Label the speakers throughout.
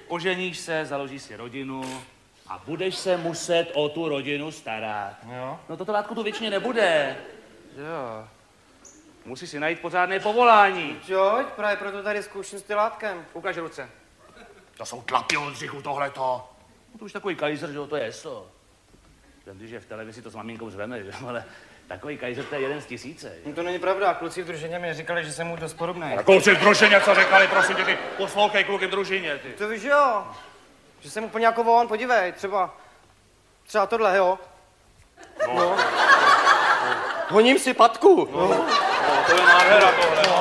Speaker 1: Oženíš se, založíš si rodinu a budeš se muset o tu rodinu starat.
Speaker 2: Jo.
Speaker 1: No toto, Vátku, tu většině nebude.
Speaker 2: Jo.
Speaker 1: Musíš si najít pořádné povolání.
Speaker 2: Jo, právě proto tady zkouším s Tylátkem.
Speaker 1: Ukaž ruce. To jsou tlapy, Oldřichu, tohleto. No to už takový kajzer, že jo, to je so. Když je v televizi, to s maminkou řveme, že? Ale takový kajzer, to je 1 z 1000.
Speaker 2: No to není pravda, kluci v družině mi říkali, že jsem mu dost podobný.
Speaker 1: A kluci v družině, co říkali, prosím tě, ty poslouchej kluky v družině, ty.
Speaker 2: To víš, jo. Že jsem úplně jako on, podívej, třeba tohle, jo. No. Honím si patku.
Speaker 1: No, to je nádhera tohle, no.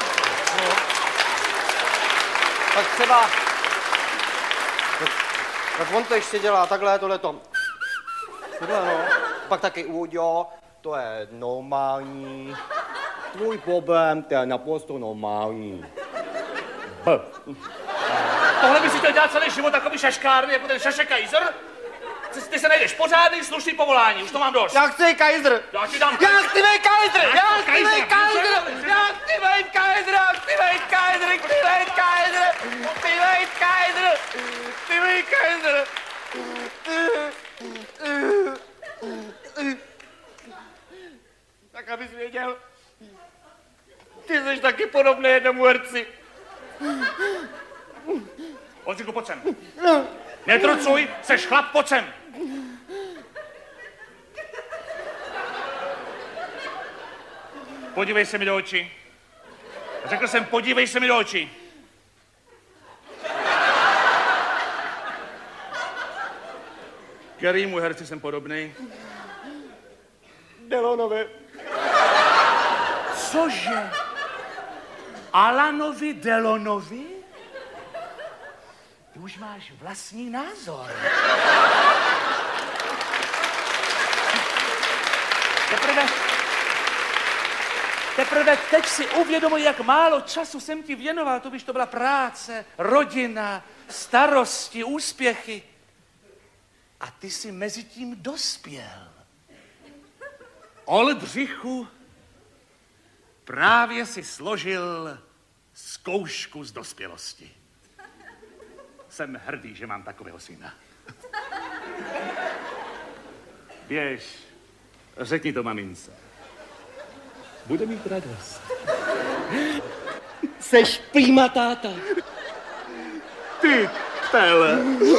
Speaker 2: Tak třeba... Tak on to ještě dělá takhle, tohleto. Tohle, no. Pak taky Uďo, to je normální. Tvůj problém, to je naprosto normální.
Speaker 1: Tohle by si chtěl dělat celý život takový šaškárny, jako ten Šašek Kajzer? Ty se najdeš pořádný, slušný povolání, už to mám dost.
Speaker 2: Já chci Kajzer!
Speaker 1: Já ti dám
Speaker 2: Já chci být Kajzer! Já chci být Kajzer!
Speaker 1: Kajzer!
Speaker 2: Já chci být Kajzer! Já chci být Kajzer! Chci být Kajzer! Chci být Kajzer! Chci být Kajzer! Tak abys věděl, ty jsi taky podobný jednomu herci.
Speaker 1: Oldřichu, pojď sem. Netrucuj, seš chlap, pojď sem. Podívej se mi do očí. Řekl jsem, podívej se mi do očí. Kterýmu herci jsem podobný?
Speaker 2: Delonovi.
Speaker 1: Cože? Alanovi Delonovi? Ty už máš vlastní názor. Teprve teď si uvědomuji, jak málo času jsem ti věnoval. To víš, to byla práce, rodina, starosti, úspěchy. A ty si mezi tím dospěl. Oldřichu, právě si složil zkoušku z dospělosti. Jsem hrdý, že mám takového syna. Běž, řekni to mamince. Bude mít radost.
Speaker 2: Seš prima táta.
Speaker 1: Ty tele.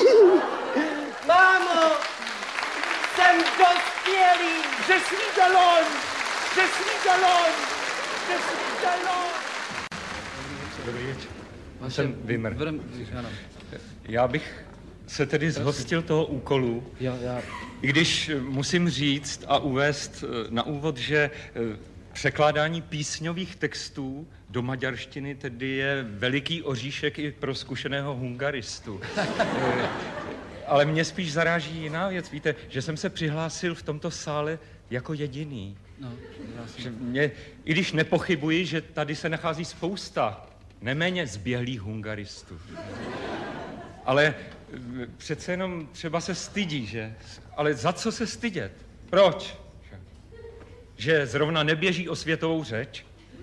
Speaker 2: Mámo, jsem dospělý.
Speaker 1: Je suis Delon. Je suis Delon. Je suis Delon.
Speaker 3: Dobrý večer. Jsem Vimr. Já bych se tedy zhostil toho úkolu, i když musím říct a uvést na úvod, že překládání písňových textů do maďarštiny tedy je veliký oříšek i pro zkušeného hungaristu. Ale mě spíš zaráží jiná věc. Víte, že jsem se přihlásil v tomto sále jako jediný.
Speaker 4: No,
Speaker 3: že mě, i když nepochybuji, že tady se nachází spousta neméně zběhlých hungaristů. Ale přece jenom třeba se stydí, že? Ale za co se stydět? Proč? Že zrovna neběží o světovou řeč?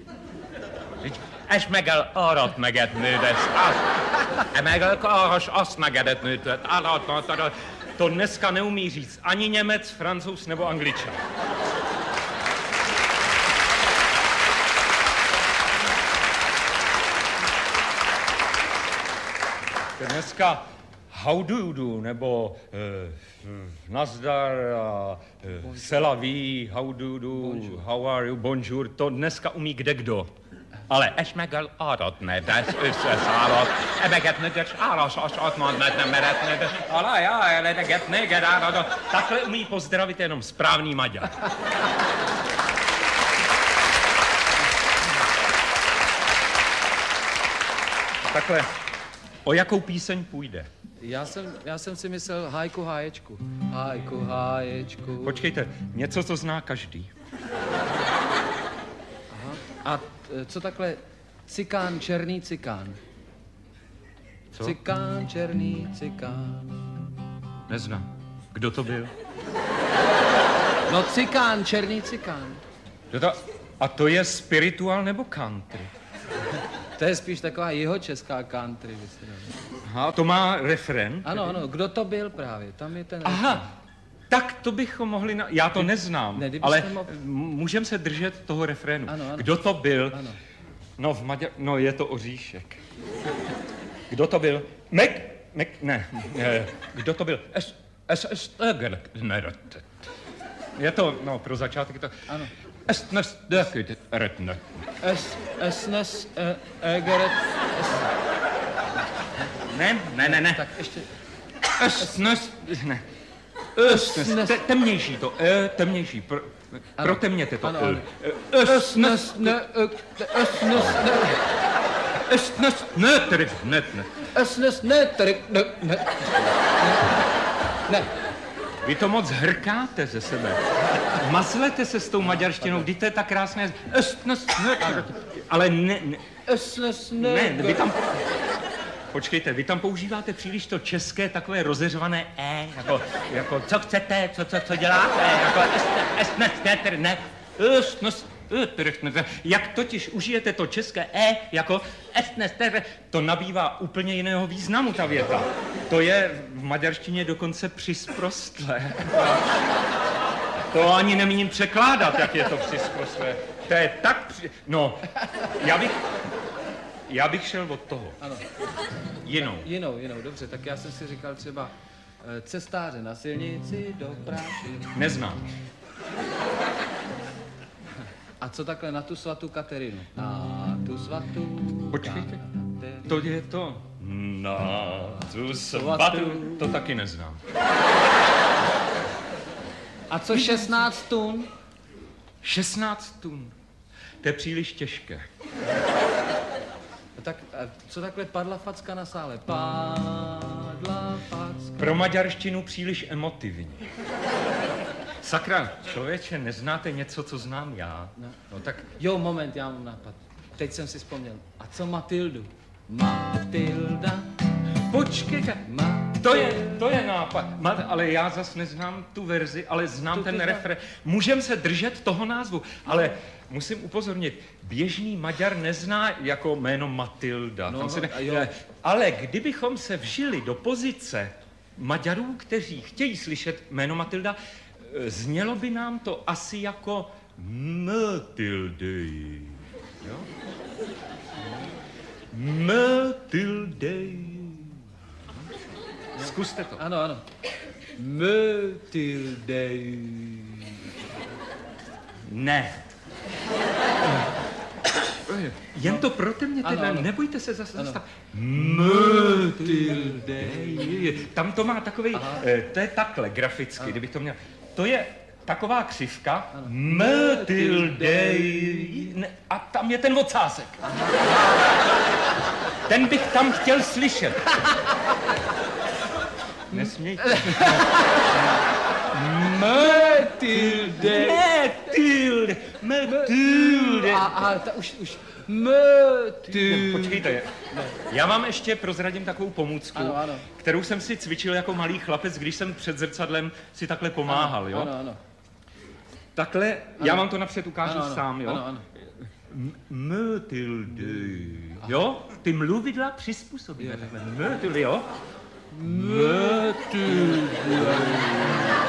Speaker 3: És meg el arrat megetnőd, meg el arras azt megedetnőd, to dneska neumí říct ani Němec, Francouz nebo Angličan. Dneska how do you do, nebo nazdar, c'est la vie, how do you do, bonjour. How are you, bonjour, to dneska umí kdekdo. Ale és meg el aratned, ez összeszállott, emegetned, és áras mondned, nem meretned, alá, já, eleget, neged, áradot. Takhle umí pozdravit jenom správný Maďar. Takhle, o jakou píseň půjde?
Speaker 4: Já jsem si myslel hajku háječku. Hajku háječku.
Speaker 3: Počkejte, něco, co zná každý.
Speaker 4: Aha. A co takhle cikán, černý cikán?
Speaker 3: Co?
Speaker 4: Cikán, černý cikán.
Speaker 3: Neznám. Kdo to byl?
Speaker 4: No cikán, černý cikán.
Speaker 3: A to je spiritual nebo country?
Speaker 4: To je spíš taková jihočeská country, myslím.
Speaker 3: Aha, to má refren?
Speaker 4: Ano, kdo to byl právě, tam je ten
Speaker 3: Aha,
Speaker 4: refren.
Speaker 3: tak to bychom mohli, já to neznám, ale můžeme se držet toho refrénu.
Speaker 4: Ano.
Speaker 3: Kdo to byl?
Speaker 4: Ano.
Speaker 3: No, no je to Oříšek. Kdo to byl? Ne. Kdo to byl? Je to, no, pro začátek to...
Speaker 4: Ano.
Speaker 3: Ne.
Speaker 4: Tak ještě...
Speaker 3: Ne. Temnější to, temnější, protemněte to.
Speaker 4: Ne.
Speaker 3: Vy to moc hrkáte ze sebe. Mazlete se s tou maďarštinou, vždyť to je tak krásné. Ale ne, vy tam... Počkejte, vy tam používáte příliš to české takové rozeřvané jako co chcete, co děláte, jak totiž užijete to české jako to nabývá úplně jiného významu, ta věta. To je v maďarštině dokonce přisprostlé. To ani nemíním překládat, jak je to přisprostlé. To je tak No, já bych šel od toho.
Speaker 4: Ano.
Speaker 3: Jinou,
Speaker 4: dobře, tak já jsem si říkal třeba cestáře na silnici do práši.
Speaker 3: Neznám.
Speaker 4: A co takhle na tu svatou Katerinu? Na tu svatou...
Speaker 3: Počkejte, to je to. Na tu svatou... To taky neznám.
Speaker 4: A co 16 tun?
Speaker 3: 16 tun. To je příliš těžké.
Speaker 4: Tak co takhle padla facka na sále? Padla facka.
Speaker 3: Pro maďarštinu příliš emotivní. Sakra, člověče, neznáte něco, co znám já? No tak...
Speaker 4: Jo, moment, já mám nápad. Teď jsem si vzpomněl. A co Matildu? Matilda.
Speaker 3: Počkejte, to je nápad. Ale já zas neznám tu verzi, ale znám ten refrén. Můžeme se držet toho názvu, ale musím upozornit, běžný Maďar nezná jako jméno Matilda. Ale kdybychom se vžili do pozice Maďarů, kteří chtějí slyšet jméno Matilda, znělo by nám to asi jako Matildy. Jo? Matildy. Zkuste to.
Speaker 4: Ano. Matilde.
Speaker 3: Ne. Jen to protemněte,
Speaker 4: ano.
Speaker 3: Nebojte se zastavit. Matilde. Tam to má takový, to je takhle graficky, kdybych to měl. To je taková křivka, Matilde. A tam je ten ocásek. Ten bych tam chtěl slyšet. Nesmějte.
Speaker 4: Matilde. A ta už. Matilde.
Speaker 3: Počkejte, já vám ještě prozradím takovou pomůcku,
Speaker 4: ano.
Speaker 3: kterou jsem si cvičil jako malý chlapec, když jsem před zrcadlem si takhle pomáhal, jo?
Speaker 4: Ano.
Speaker 3: Takhle, já vám to napřed ukážu sám, jo?
Speaker 4: Ano.
Speaker 3: Matilde, jo? Ty mluvidla přizpůsobíme takhle. Matilde, jo? Matilde.